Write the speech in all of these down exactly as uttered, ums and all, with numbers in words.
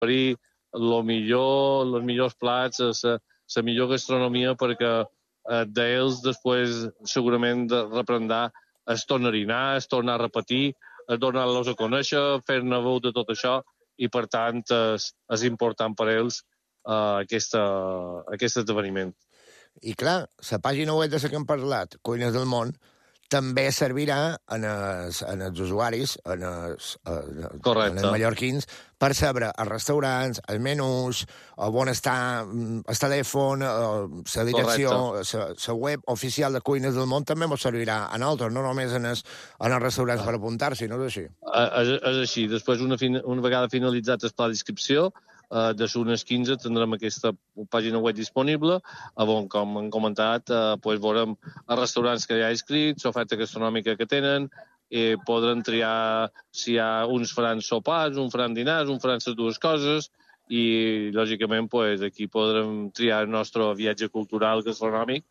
oferir el millor, els millors plats, la, la millor gastronomia, perquè eh, d'ells després segurament de reprendrà es tornar-hi-anar, es tornar a repetir, es donar-los a conèixer, fer-ne veu de tot això, i per tant és, és important per ells uh, aquesta, aquest esdeveniment. I clar, la pàgina web de la que hem parlat, Cuines del Món, també servirà en els, en els usuaris, en els, en els mallorquins, per saber els restaurants, els menús, on està el telèfon, la direcció, la web oficial de Cuines del Món també ens servirà a nosaltres, no només en els, en els restaurants per apuntar-s'hi, no és així? És, és així. Després, una, una vegada finalitzat el pla d'inscripció, Uh, de unes quinze tindrem aquesta pàgina web disponible, on, com hem comentat, uh, pues, veurem els restaurants que hi ha inscrits, l'oferta gastronòmica que tenen, i podrem triar si hi ha uns faran sopars, uns faran dinars, uns faran les dues coses, i, lògicament, pues, aquí podrem triar el nostre viatge cultural gastronòmic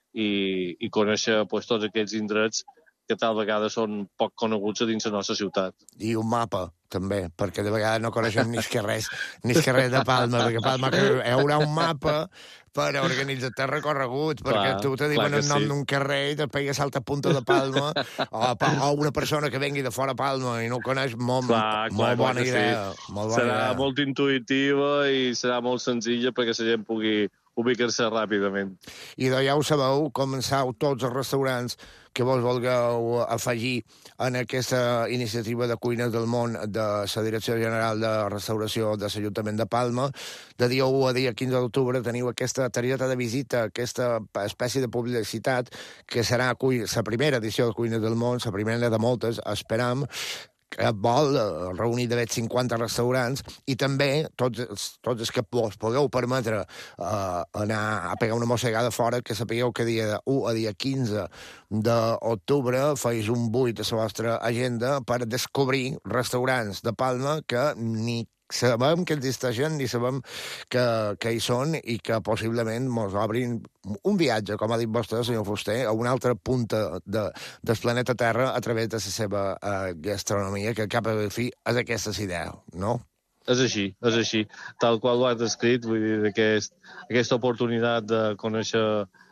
i, i conèixer pues, tots aquests indrets que tal vegada són poc coneguts a dins la nostra ciutat. I un mapa, també, perquè de vegades no coneixem ni que res, ni que res de Palma, perquè Palma hi haurà un mapa per organitzar recorreguts, clar, perquè tu te diuen el nom sí. d'un carrer i després hi salta punta de Palma, o, o una persona que vengui de fora Palma i no ho coneix, molt, clar, molt clar, bona idea. Sí. Molt bona serà idea. molt intuïtiva i serà molt senzilla perquè la gent pugui ubicar-se ràpidament. I ja ho sabeu, començau tots els restaurants que vos vulgueu afegir en aquesta iniciativa de Cuines del Món de la Direcció General de Restauració de l'Ajuntament de Palma. De dia u a dia quinze d'octubre teniu aquesta targeta de visita, aquesta espècie de publicitat, que serà la primera edició de Cuines del Món, la primera de moltes, esperam, que vol reunir d'haver cinquanta restaurants, i també tots, tots els que vos podeu permetre uh, anar a pegar una mossegada fora, que sapigueu que dia u a dia quinze d'octubre feis un buit a la vostra agenda per descobrir restaurants de Palma que ni sabem que existeixen ni sabem que, que hi són i que possiblement mos obrin un viatge, com ha dit vostè, senyor Fuster, a una altra punta de, del planeta Terra a través de la seva uh, gastronomia, que cap a la fi és aquesta idea, no? És així, és així. Tal qual ho has descrit, vull dir, aquest, aquesta oportunitat de conèixer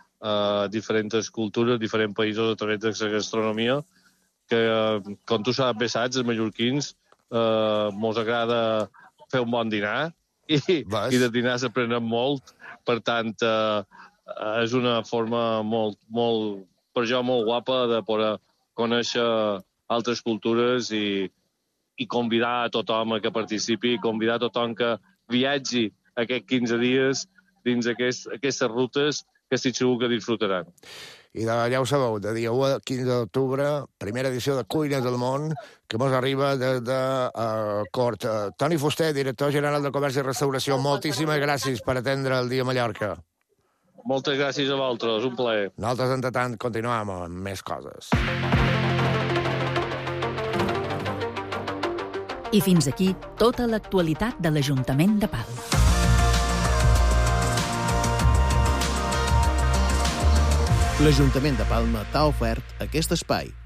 uh, diferents cultures, diferents països a través de la gastronomia, que, uh, com tu saps bé saps, els mallorquins, uh, mos agrada fer un bon dinar, i, i de dinar s'aprenen molt, per tant, eh, és una forma molt, molt, per jo, molt guapa de poder conèixer altres cultures i, i convidar a tothom a que participi, convidar a tothom que viatgi aquests quinze dies dins aquest, aquestes rutes que estic segur que disfrutaran. I de, ja ho sabeu, de dia u a quinze d'octubre, primera edició de Cuines del Món, que mos arriba des de uh, Cort. Uh, Toni Fuster, director general de Comerç i Restauració, moltíssimes gràcies per atendre el dia Mallorca. Moltes gràcies a vosaltres, un plaer. Nosaltres, entre tant, continuem amb més coses. I fins aquí tota l'actualitat de l'Ajuntament de Palma. L'Ajuntament de Palma t'ha ofert aquest espai.